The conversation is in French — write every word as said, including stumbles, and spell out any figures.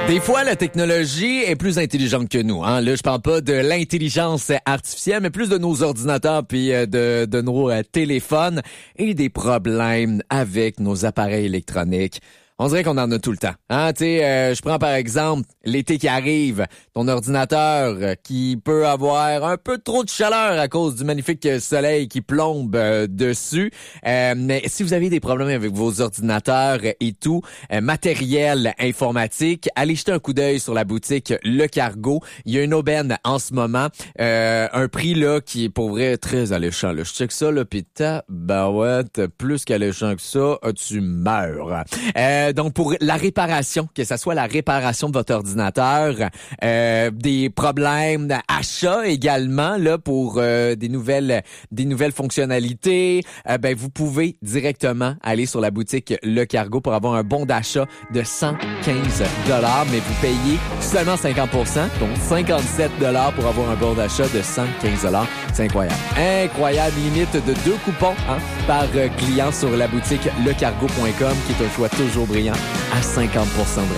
Des fois, la technologie est plus intelligente que nous. Hein? Là, je parle pas de l'intelligence artificielle, mais plus de nos ordinateurs puis de, de nos euh, téléphones et des problèmes avec nos appareils électroniques. On dirait qu'on en a tout le temps. Hein, tu sais, euh, je prends par exemple l'été qui arrive, ton ordinateur euh, qui peut avoir un peu trop de chaleur à cause du magnifique soleil qui plombe euh, dessus. Euh, mais si vous avez des problèmes avec vos ordinateurs et tout, euh, matériel informatique, allez jeter un coup d'œil sur la boutique Le Cargo. Il y a une aubaine en ce moment, euh, un prix là qui est pour vrai très alléchant. Là. Je check ça là, pis tabarouette, plus qu'alléchant que ça, tu meurs. Euh, Donc, pour la réparation, que ce soit la réparation de votre ordinateur, euh, des problèmes d'achat également, là, pour euh, des nouvelles des nouvelles fonctionnalités, euh, ben vous pouvez directement aller sur la boutique Le Cargo pour avoir un bon d'achat de cent quinze dollars, mais vous payez seulement cinquante pour cent, donc cinquante-sept dollars pour avoir un bon d'achat de cent quinze dollars. C'est incroyable. Incroyable, limite de deux coupons hein, par client sur la boutique lecargo point com, qui est un choix toujours brillant à cinquante pour cent de